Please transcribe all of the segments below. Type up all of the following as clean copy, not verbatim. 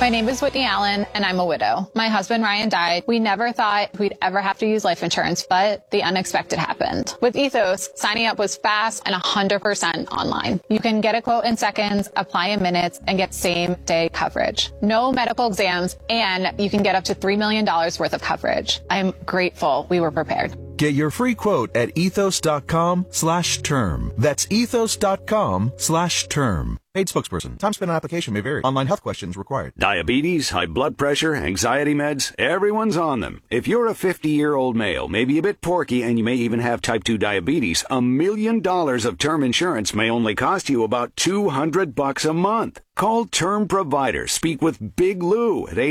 My name is Whitney Allen, and I'm a widow. My husband, Ryan, died. We never thought we'd ever have to use life insurance, but the unexpected happened. With Ethos, signing up was fast and 100% online. You can get a quote in seconds, apply in minutes, and get same-day coverage. No medical exams, and you can get up to $3 million worth of coverage. I'm grateful we were prepared. Get your free quote at ethos.com/term. That's ethos.com/term. Paid spokesperson. Time spent on application may vary. Online health questions required. Diabetes, high blood pressure, anxiety meds, everyone's on them. If you're a 50-year-old male, maybe a bit porky, and you may even have type 2 diabetes, $1 million of term insurance may only cost you about $200 a month. Call Term Provider. Speak with Big Lou at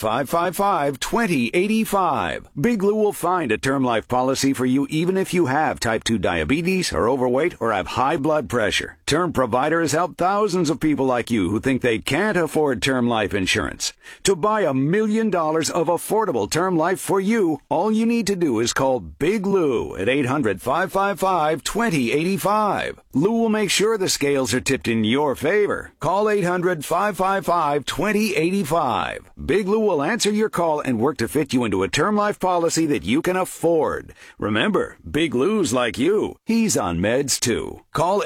800-555-2085. Big Lou will find a term life policy for you even if you have type 2 diabetes, are overweight, or have high blood pressure. Term Provider has helped thousands of people like you who think they can't afford term life insurance. To buy $1 million of affordable term life for you, all you need to do is call Big Lou at 800-555-2085. Lou will make sure the scales are tipped in your favor. Call 800-555-2085. Big Lou will answer your call and work to fit you into a term life policy that you can afford. Remember, Big Lou's like you. He's on meds too. Call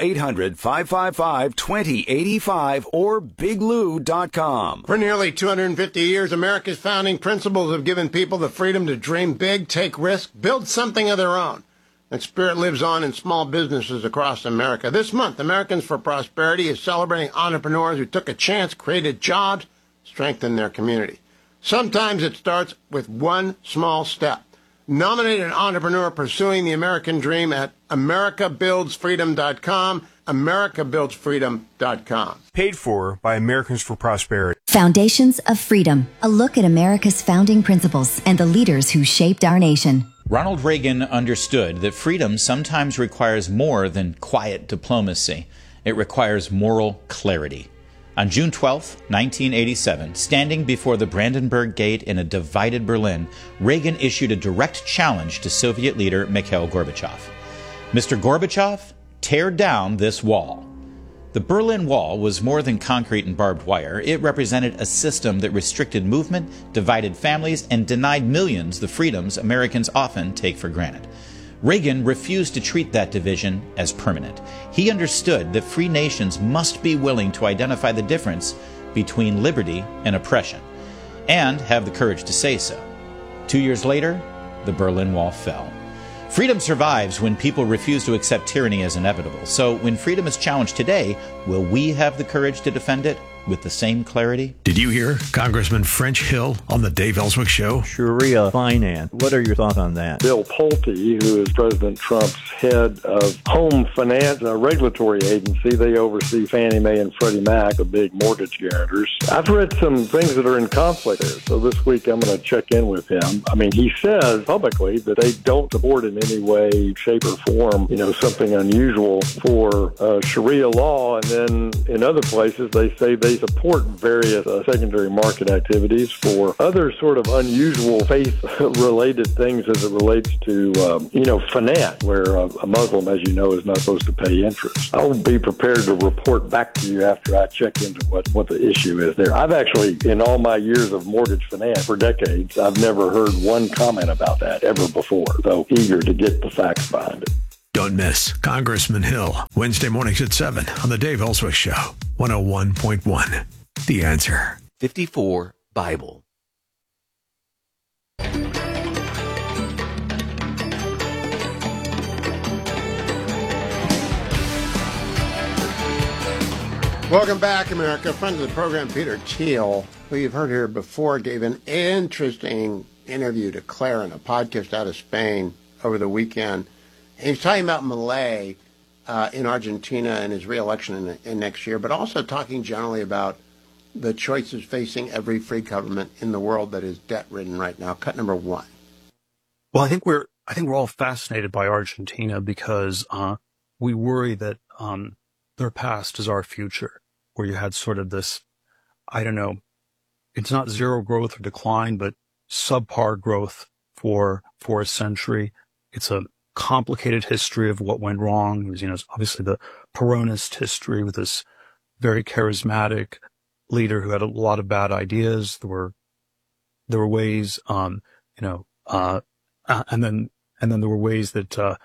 800-555-2085 or biglou.com. For nearly 250 years, America's founding principles have given people the freedom to dream big, take risks, build something of their own. That spirit lives on in small businesses across America. This month, Americans for Prosperity is celebrating entrepreneurs who took a chance, created jobs, strengthened their community. Sometimes it starts with one small step. Nominate an entrepreneur pursuing the American dream at americabuildsfreedom.com, americabuildsfreedom.com. Paid for by Americans for Prosperity. Foundations of Freedom, a look at America's founding principles and the leaders who shaped our nation. Ronald Reagan understood that freedom sometimes requires more than quiet diplomacy. It requires moral clarity. On June 12, 1987, standing before the Brandenburg Gate in a divided Berlin, Reagan issued a direct challenge to Soviet leader Mikhail Gorbachev. Mr. Gorbachev, tear down this wall. The Berlin Wall was more than concrete and barbed wire. It represented a system that restricted movement, divided families, and denied millions the freedoms Americans often take for granted. Reagan refused to treat that division as permanent. He understood that free nations must be willing to identify the difference between liberty and oppression, and have the courage to say so. 2 years later, the Berlin Wall fell. Freedom survives when people refuse to accept tyranny as inevitable. So when freedom is challenged today, will we have the courage to defend it with the same clarity? Did you hear Congressman French Hill on the Dave Ellswick Show? Sharia finance. What are your thoughts on that? Bill Pulte, who is President Trump's head of home finance, a regulatory agency, they oversee Fannie Mae and Freddie Mac, the big mortgage guarantors. I've read some things that are in conflict there, so this week I'm going to check in with him. I mean, he says publicly that they don't support in any way, shape, or form, something unusual for Sharia law, and then in other places they say they support various secondary market activities for other sort of unusual faith-related things as it relates to, finance, where a Muslim, as you know, is not supposed to pay interest. I'll be prepared to report back to you after I check into what the issue is there. I've actually, in all my years of mortgage finance for decades, I've never heard one comment about that ever before, so eager to get the facts behind it. Don't miss Congressman Hill, Wednesday mornings at 7 on the Dave Ellswick Show, 101.1. The Answer. 54 Bible. Welcome back, America. Friend of the program, Peter Thiel, who you've heard here before, gave an interesting interview to Claire in a podcast out of Spain over the weekend. And he's talking about Milei in Argentina and his re-election in next year, but also talking generally about the choices facing every free government in the world that is debt-ridden right now. Cut number one. Well, I think we're all fascinated by Argentina because we worry that their past is our future, where you had sort of this, I don't know, it's not zero growth or decline, but subpar growth for a century. It's a complicated history of what went wrong. It was, obviously the Peronist history with this very charismatic leader who had a lot of bad ideas. There were ways, and then there were ways that,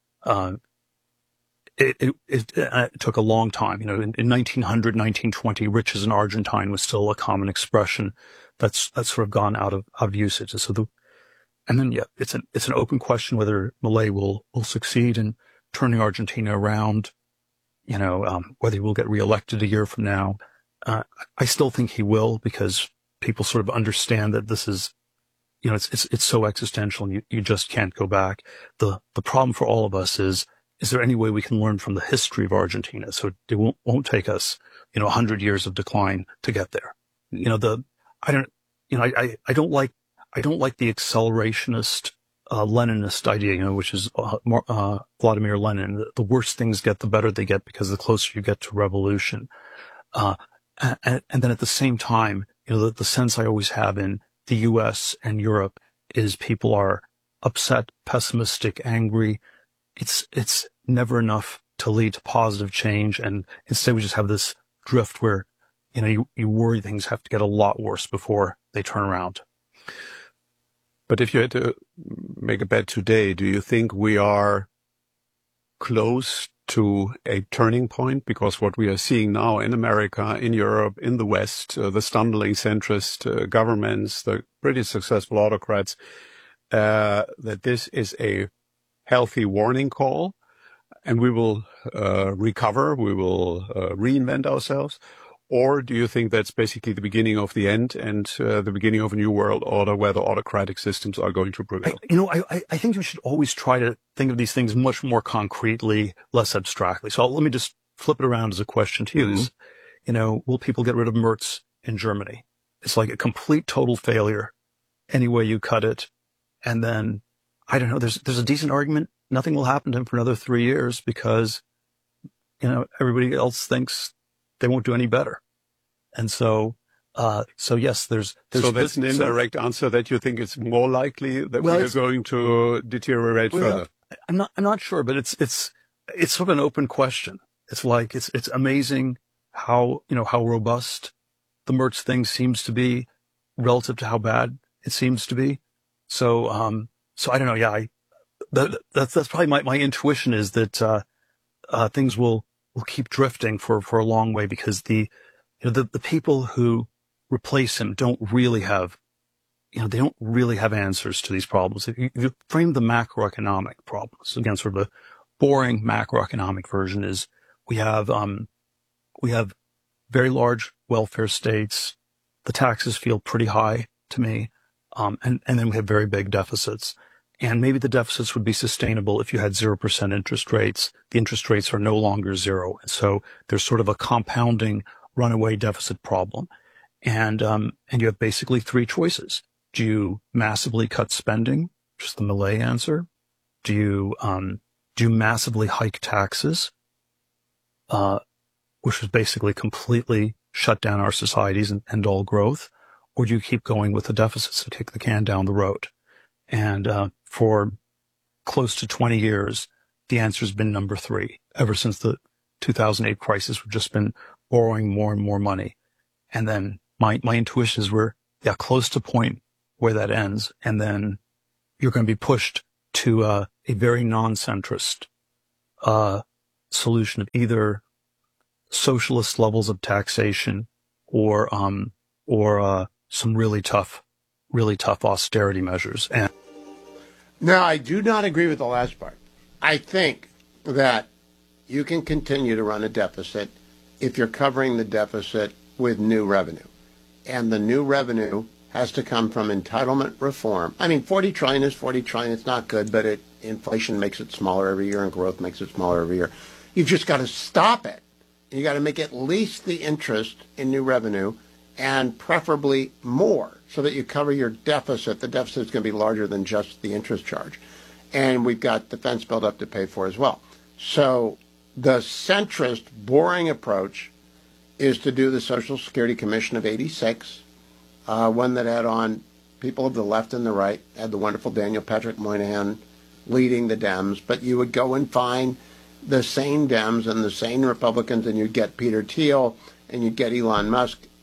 it took a long time. In 1900, 1920, riches in Argentine was still a common expression that's sort of gone out of usage. So it's an open question whether Milei will succeed in turning Argentina around, whether he will get reelected a year from now. I still think he will, because people sort of understand that this is, it's so existential and you just can't go back. The problem for all of us is there any way we can learn from the history of Argentina? So it won't take us, 100 years of decline to get there. I don't like the accelerationist, Leninist idea, which is, Vladimir Lenin. The worse things get, the better they get, because the closer you get to revolution. And then at the same time, the sense I always have in the US and Europe is people are upset, pessimistic, angry. It's never enough to lead to positive change. And instead we just have this drift where, you worry things have to get a lot worse before they turn around. But if you had to make a bet today, do you think we are close to a turning point? Because what we are seeing now in America, in Europe, in the West, the stumbling centrist governments, the pretty successful autocrats, that this is a healthy warning call, and we will recover, we will reinvent ourselves? Or do you think that's basically the beginning of the end and the beginning of a new world order where the autocratic systems are going to prevail? I think we should always try to think of these things much more concretely, less abstractly. So let me just flip it around as a question to you. Mm-hmm. Will people get rid of Merz in Germany? It's like a complete total failure any way you cut it. And then, I don't know, there's a decent argument. Nothing will happen to him for another 3 years because, everybody else thinks they won't do any better. And so yes, there's so that's an indirect answer that you think it's more likely that we are going to deteriorate further. I'm not sure, but it's sort of an open question. It's like, it's amazing how robust the Merz thing seems to be relative to how bad it seems to be. So I don't know. Yeah, that's probably my intuition is that, things will keep drifting for a long way, because the people who replace him don't really have answers to these problems. If you frame the macroeconomic problems, again, sort of the boring macroeconomic version is we have very large welfare states. The taxes feel pretty high to me. And then we have very big deficits. And maybe the deficits would be sustainable if you had 0% interest rates. The interest rates are no longer zero. And so there's sort of a compounding runaway deficit problem. And you have basically three choices. Do you massively cut spending? Which is the Milei answer. Do you massively hike taxes? Which is basically completely shut down our societies and end all growth. Or do you keep going with the deficits to kick the can down the road? And for close to 20 years, the answer has been number 3. Ever since the 2008 crisis, we've just been borrowing more and more money. And then my intuition is we're close to a point where that ends. And then you're going to be pushed to a very non-centrist solution of either socialist levels of taxation or some really tough austerity measures. And no, I do not agree with the last part. I think that you can continue to run a deficit if you're covering the deficit with new revenue. And the new revenue has to come from entitlement reform. I mean, 40 trillion is 40 trillion. It's not good, but inflation makes it smaller every year and growth makes it smaller every year. You've just got to stop it. You got to make at least the interest in new revenue, and preferably more, so that you cover your deficit. The deficit is going to be larger than just the interest charge. And we've got defense build up to pay for as well. So the centrist, boring approach is to do the Social Security Commission of 86, one that had on people of the left and the right, had the wonderful Daniel Patrick Moynihan leading the Dems, but you would go and find the sane Dems and the sane Republicans, and you'd get Peter Thiel, and you'd get Elon Musk,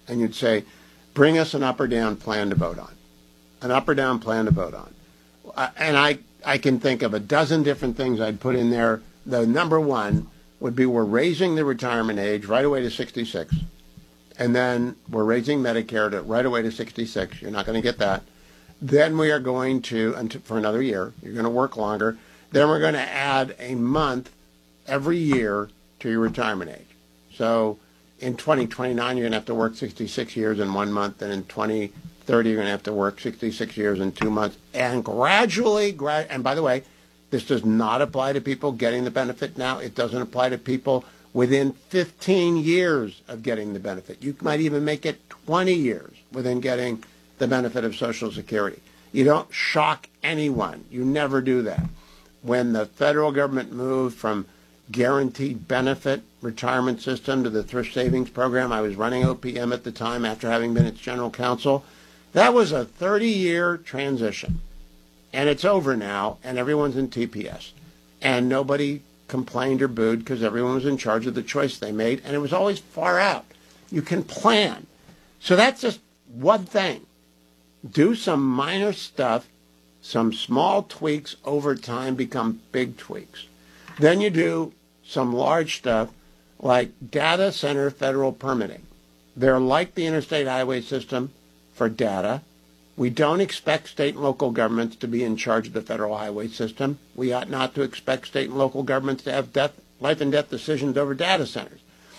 and you'd say, bring us an up or down plan to vote on. An up or down plan to vote on. And I can think of a dozen different things I'd put in there. The number one would be we're raising the retirement age right away to 66. And then we're raising Medicare to right away to 66. You're not going to get that. Then we are going to, for another year, you're going to work longer. Then we're going to add a month every year to your retirement age. So in 2029, you're going to have to work 66 years in 1 month, and in 2030, you're going to have to work 66 years in 2 months. And gradually, and by the way, this does not apply to people getting the benefit now. It doesn't apply to people within 15 years of getting the benefit. You might even make it 20 years within getting the benefit of Social Security. You don't shock anyone. You never do that. When the federal government moved from guaranteed benefit retirement system to the thrift savings program, I was running OPM at the time after having been its general counsel. That was a 30-year transition. And it's over now, and everyone's in TPS. And nobody complained or booed because everyone was in charge of the choice they made, and it was always far out. You can plan. So that's just one thing. Do some minor stuff, some small tweaks over time become big tweaks. Then you do some large stuff like data center federal permitting. They're like the interstate highway system for data. We don't expect state and local governments to be in charge of the federal highway system. We ought not to expect state and local governments to have life and death decisions over data centers.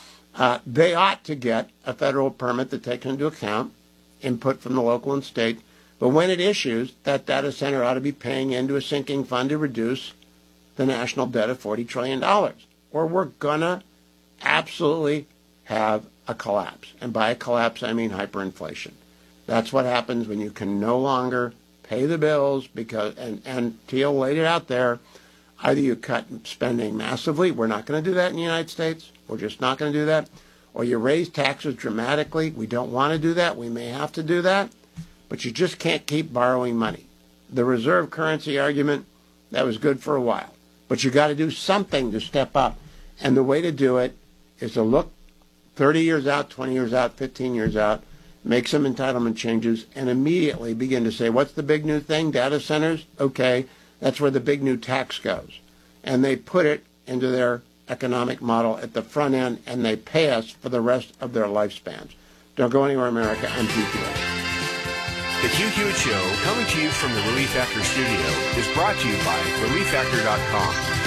They ought to get a federal permit that takes into account input from the local and state. But when it issues, that data center ought to be paying into a sinking fund to reduce the national debt of $40 trillion. Or we're going to absolutely have a collapse. And by a collapse, I mean hyperinflation. That's what happens when you can no longer pay the bills because, and Teal laid it out there, either you cut spending massively, we're not going to do that in the United States, we're just not going to do that, or you raise taxes dramatically, we don't want to do that, we may have to do that, but you just can't keep borrowing money. The reserve currency argument, that was good for a while, but you got to do something to step up, and the way to do it is to look 30 years out, 20 years out, 15 years out, make some entitlement changes, and immediately begin to say, what's the big new thing? Data centers? Okay, that's where the big new tax goes. And they put it into their economic model at the front end, and they pay us for the rest of their lifespans. Don't go anywhere, America. I'm Hugh Hewitt. The Hugh Hewitt Show, coming to you from the Relief Factor studio, is brought to you by ReliefFactor.com.